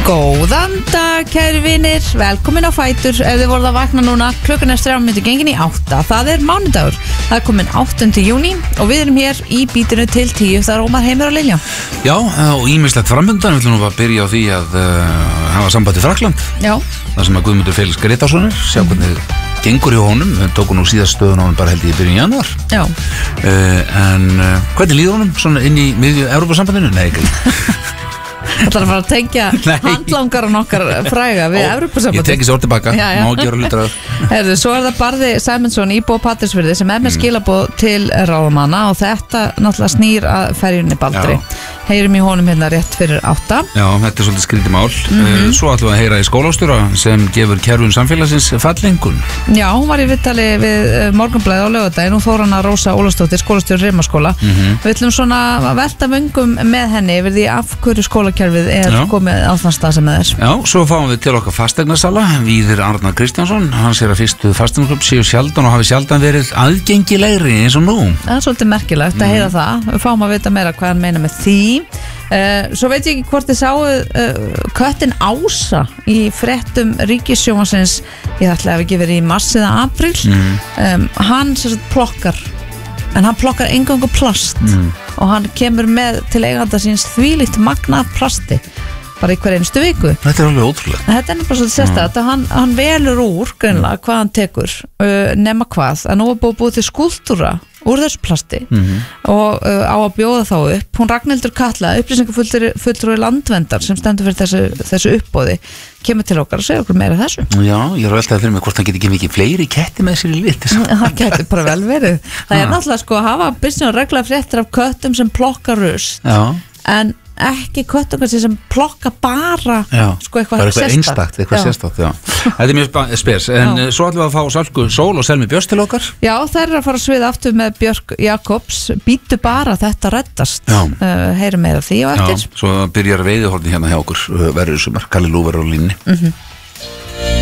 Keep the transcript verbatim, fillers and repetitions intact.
Góðan dag, kæru vinir, velkomin á Fætur. Ef þið voruð að vakna núna, klukkan er þrjár mínútur gengin í átta. Það er mánudagur, það er komin áttunda júní og við erum hér í bítinu til tíu. Það er Ómar, Heimir og Lilja. Já, og ýmislegt framöndan. Við ætlum nú að byrja á því að uh, hafa samband í Frakkland. Já. Það sem að Guðmundur Felix Grétarssonir, sjá hvernig gengur hjá honum. Við tókum nú síðast stöðun á hann bara held ég í byrjun janúar. Já. Uh, en uh, hvernig líður honum svona inn í miðju Evrópusambandinu? Nei, ekki. Það er að fara að tengja handlangaran okkar fræga við Evrópusambandið. Ég tekið sér orð tilbaka, má ekki vera hlutur að Herðu, svo er það Barði Sæmundsson íbúi á Patreksfirði sem er með skilaboð til ráðamanna og þetta náttúrulega snýr að ferjunni Baldri. Heyrum í honum hérna rétt fyrir átta. Já, þetta er svolítið skrítið mál. mm-hmm. Svo ætlum við að heyra í skólastjóra sem gefur kerfum samfélagsins fallengun. Já, hún var í viðtali við Morgunblaðið á laugardaginn og Þóranna Rósa Ólafsdóttir, skólastjóri Rimaskóla. mm-hmm. Við ætlum svona að velta vöngum með henni yfir því af hverju skólakerfið er Já. komið á þann stað sem það er. Já, svo fáum við til okkar fasteignasala Víðir Arnar Kristjánsson. Hann sér að fyrstu fasteignaklúbb séu sjaldan og hafi sjaldan verið aðgengilegri eins og nú. Það er svolítið merkilegt að heyra það. Við fáum að vita meira hvað hann meina með því. Uh, svo veit ég ekki hvort þið sáu uh, köttin Ása í fréttum Ríkissjónvarpsins, ég ætla að ekki verið í mars eða apríl. mm. um, hann sem sagt plokkar en hann plokkar engangu plast mm. og hann kemur með til eiganda síns þvílíkt magna af plasti bara í hver einstu viku. Þetta er alveg ótrúlega. Þetta er bara svolítið sérstætt að hann, hann velur úr greinlega hvað hann tekur uh, nema hvað, að nú er búið búið til skúltúra úr þessu plasti mm-hmm. og uh, á að bjóða þá upp. Hún Ragnhildur Katla, upplýsingafulltrúi Landverndar sem stendur fyrir þessu, þessu uppboði, kemur til okkar og segja okkur meira þessu. Já, ég er að veltaði fyrir mig hvort hann geti ekki mikið fleiri ketti með sér í lit. Það geti bara vel verið. Það er náttúrulega sko að hafa byrjun regla fréttir af köttum sem plokka rusl. Já. En ekki köttungar sem plokka bara já, sko eitthvað einstakt, eitthvað sérstakt. Þetta er mjög spes. En já. Svo ætlum við að fá Sölku Sól og Selmi Björns til okkar. Já, þær eru að fara að sviða aftur með Björk Jakobs. Býtu bara, þetta reddast. uh, Heyrum meira því og eftir. Já, svo byrjar veiðihornin hérna hjá okkur verður sumar, Kalli Lú verður á línni. mm-hmm.